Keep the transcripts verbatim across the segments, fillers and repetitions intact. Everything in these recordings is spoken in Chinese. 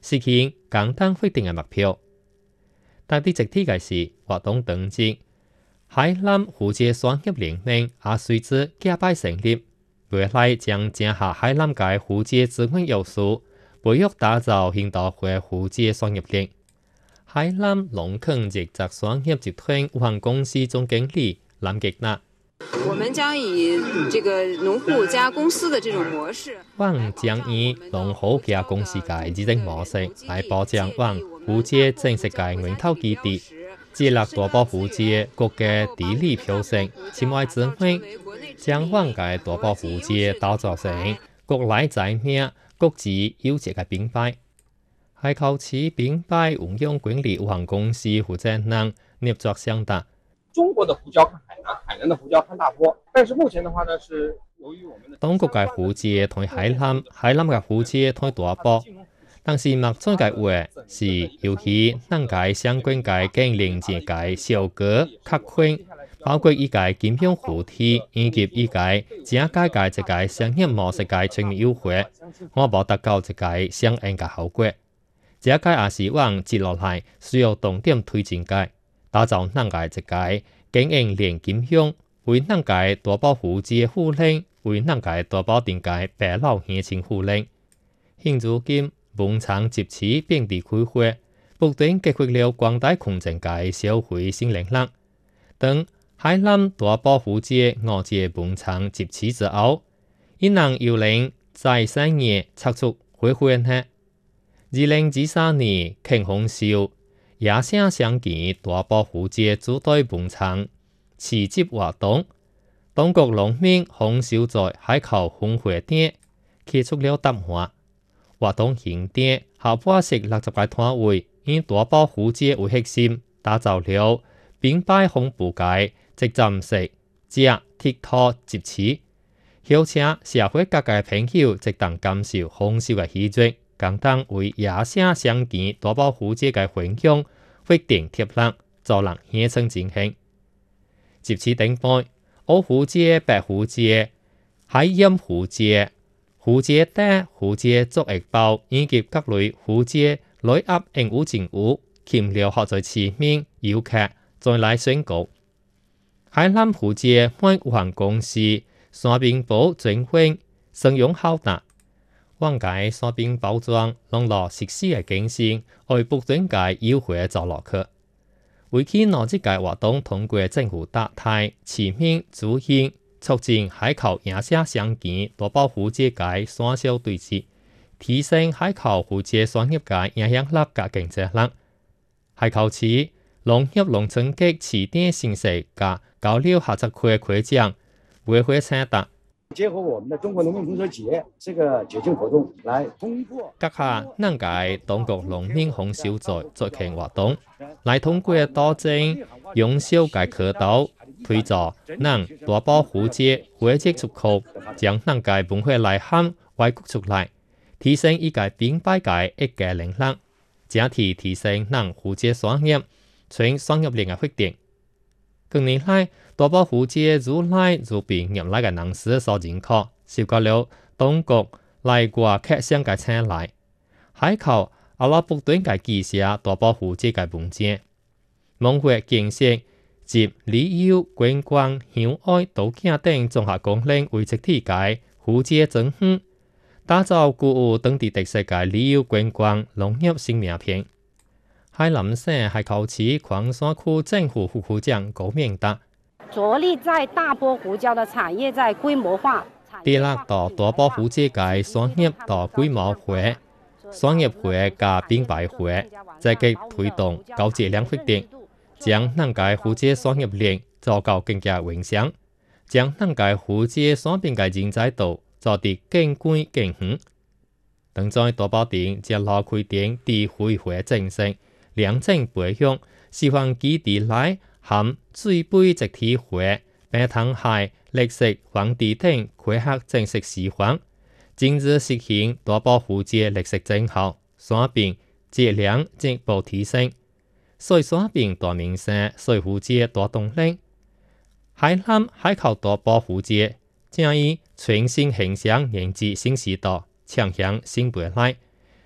实现简单确定嘅目标。但啲集體嘅是活動等級，海南湖界商業聯盟也隨之假擺成立，未來將整合海南嘅湖界資本要素，培育打造現代化湖界商業鏈。海南龍坑業集商業集團有限公司總經理藍吉娜。 我們將以這個農戶加公司的這種模式， 我將以農戶加公司嘅呢種模式來保障我湖界正式嘅源頭基地，致力大埔湖界各嘅地理標識，潛外智慧，將我嘅大埔湖界打造成國內知名、國際優質嘅品牌。海口市品牌運用管理有限公司負責人聶作相答。 中國的湖礁看海南，海南的湖礁看大坡，但是目前的話呢，是由於我們的當局嘅湖界同海南，海南嘅湖界同大坡，但是目前嘅話是由於咱嘅相關嘅經營者嘅小哥客群，包括依個金融湖體以及依個正解嘅一個商業模式嘅全面優化，我冇達到一個相應嘅效果。這個也是往接落來需要重點推進嘅。打造咱嘅一個經營鏈金融，為咱嘅大埔湖界護領，為咱嘅大埔定嘅白老鄉親護領。現如今，文昌集市遍地開花，不斷激發了廣大群眾嘅消費新能力。當海南大埔湖界五屆文昌集市之後，一人又令在三業拆出回回呢。二零二三年慶豐燒。野生相見大埔湖界主隊文昌市集活動，當局農民豐收在海口風火店開出了答案。活動現店下半式六十個攤位，以大埔湖界為核心，打造了品牌紅布街即站式只鐵托集市，邀請社會各界朋友即當感受豐收嘅喜悅。共同為野生相見大埔湖界嘅分享決定貼力，助人獻稱進行。集市頂擺，烏湖界、白湖界、海鹽湖界、湖界蛋、湖界竹葉包以及各類湖界內鴨應有盡有，吸引了學在市民遊客再來選購。海南湖界每有限公司山冰包專款聲用浩大。往屆山冰包裝弄落實施嘅精神，為不斷嘅優惠做落去。為期兩節嘅活動通過政府大台市民主義，促進海口野生相見大埔湖界嘅產銷對峙，提升海口湖界商業嘅影響力嘅競爭力。海口市農業農村局市電形勢嘅交流合作會會長會會參達。 結合我們的中國農民農產節這個節慶活動，來通過閣下咱個當局農民豐收在作慶活動，來通過多種用小嘅渠道推造咱大埔湖界會籍出口，將咱個文化內涵外國出來，提升依個品牌嘅一個能力，整體提升咱湖界商業全商業鏈嘅發展。近年來，大埔湖界愈來愈被業內嘅人士所認可，受到了當局來國客商嘅青睞。海口阿拉不斷嘅記寫大埔湖界嘅文章，文化建設集旅遊、觀光、鄉愛、度假等綜合功能為一體嘅湖界整合，打造具有當地特色嘅旅遊觀光農業新名片。海南省海口市광山區政府副區長高明達。 着力在大埔湖礁的產業在規模化， 第六到大埔湖界嘅商業到規模化、商業化加品牌化，積極推動高質量發展，將咱個湖界商業鏈做到更加完善，將咱個湖界商品嘅人才度做得更廣更遠。當在大埔鎮接落開展地會會正式兩證培育示範基地內含水杯集體會、平塘海、歷史、皇帝等開學正式示範，今日實行大埔湖界歷史整合，山並質量進一步提升，水山並大名聲，水湖界大動力。海南海口大埔湖界將以全新形象迎接新時代，搶向新未來，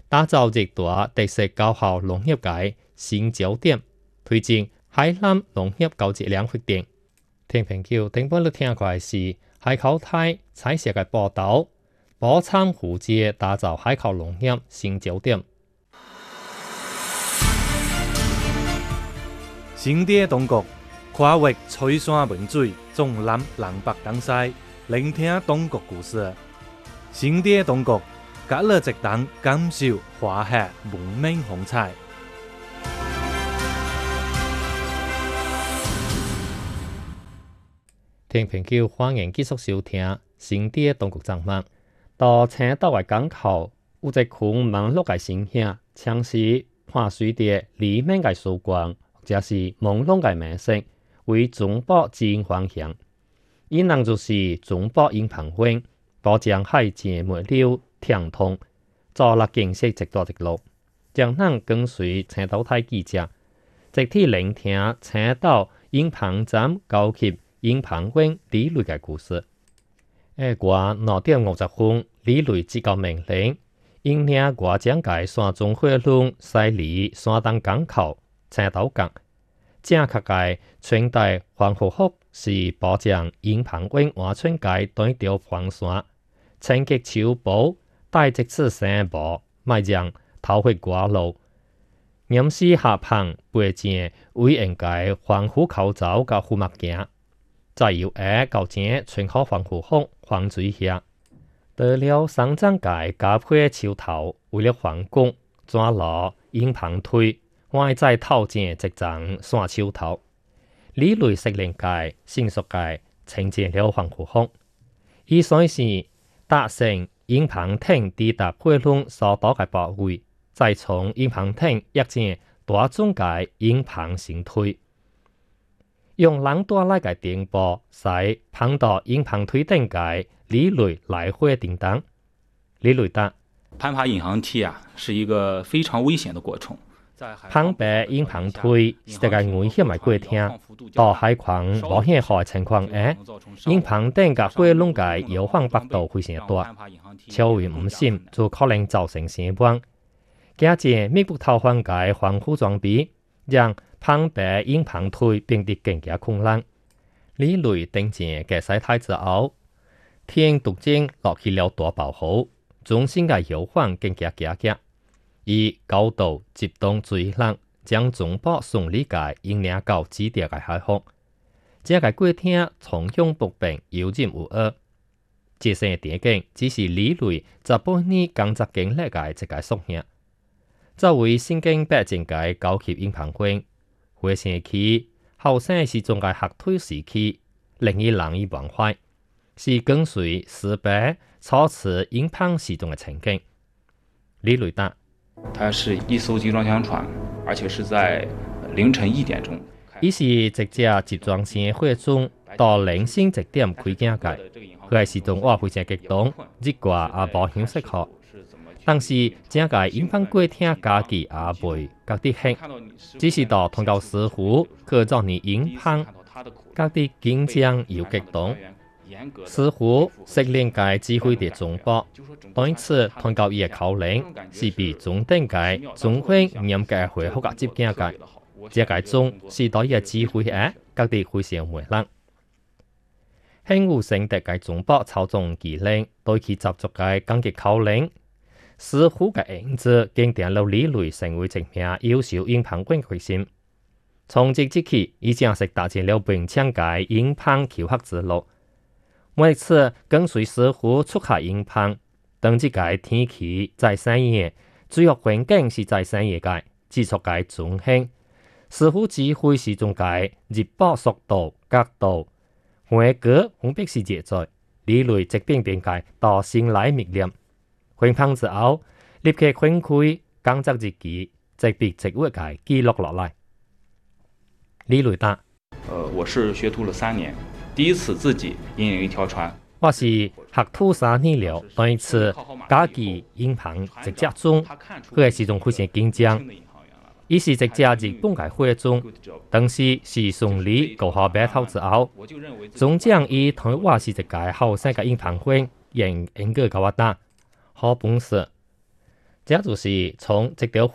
打造一大特色高效農業嘅新焦點，推進海南農業高質量發展。聽朋友頂半日聽過嘅是海口台採寫嘅報導，寶昌湖街打造海口農業新焦點。 新地當局跨越翠山文水，縱覽南北東西，聆聽當局故事。新地當局隔了一檔感受華夏文明風采。 聽朋友歡迎繼續收聽新地當局節目。到青島嘅港口有一群忙碌嘅新兄，像是看水地裡面嘅曙光，或者是朦朧嘅美色，為中部指引方向。伊人就是中部引澎灣，保障海前末流暢通，助力建設一帶一路。將咱跟隨青島台記者，直替聆聽青島引澎站高級引澎灣李雷嘅故事。下晡六點五十分，李雷接到命令，引領我將介山中火龍駛離山東港口青島港，正確嘅穿戴防護服是保障引澎灣安全界對條防線，清潔手部，帶即次聲部，邁讓頭血過路，嚴絲下棚背正為應該防護口罩甲護目鏡。再由下到正穿好防護服防水下，得了三張界加配手套，為了防攻，轉落引澎推，外在套正一張線手套。李雷適齡界、成熟界呈現了防護服，伊算是達成引澎艇抵達火龍所到嘅部位，再從引澎艇一正大總界引澎行推。用人帶來嘅電波，使碰到引澎推頂界李雷來回叮當。李雷答： 攀爬引航梯啊，是一個非常危險的過程。 攀爬引澎推是一個危險嘅過程。到海況無險好嘅情況下，引澎頂嘅火龍界搖晃幅度非常大，超為唔慎就可能造成死亡。加上密不透風嘅防護裝備，讓攀爬引澎推變得更加困難。李雷頂正嘅洗態之後，天突然落起了大暴雨，中心嘅搖晃更加加劇，以高度集中追浪，將中部順利嘅引領到指定嘅海域。這個過程從容不迫，游刃有餘。這些電影只是李雷十八年工作經歷嘅一個縮影。作為身經百戰嘅高級引澎灣，回想起後生時種嘅學徒時期，令伊難以忘懷，是跟隨師伯操持引澎時種嘅情景。李雷答： 它是一艘集裝箱船，而且是在凌晨一點鐘。 伊是一隻集裝箱火中到零星一點開警界，佢係時種我非常激動，日掛也無享適合。但是這個引澎過程家己也袂覺得黑，只是到通告師傅去做你引澎，覺得緊張又激動。師傅適齡界指揮的中部，當一次通告伊嘅口令是比中等界總會嚴格回復嘅接警界，這個中是對伊嘅指揮下覺得非常滿意。興有成德嘅中部操縱技能，對其習俗嘅攻擊口令。師傅嘅影子經典了李雷成為一名優秀引澎軍決心。從即日起，已正式踏進了並槍界引澎求學之路。每次跟隨師傅出海引澎，當這個天氣在深夜，主要環境是在深夜界，技術界中興。師傅指揮時中界日報速度、角度、環格分別是節在，李雷即便變界到心來密念。引澎之後，立刻分開工作日記，即筆即畫嘅記錄落來。李雷答： 呃，我是學徒了三年，第一次自己引領一條船。 我是學徒三年了，第一次家己引澎直接中，佢係時種非常緊張。伊是直接日本嘅火中，當時是順利過好碼頭之後，總將伊同我是一個後生嘅引澎灣，仍應該教我打。好本事， 這就是從這條